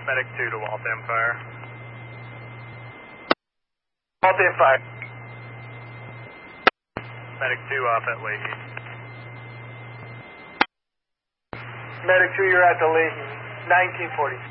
Medic 2 to Waltham Fire. Waltham Fire. Medic 2 off at Leahy. Medic 2, you're at the Leahy. 1940.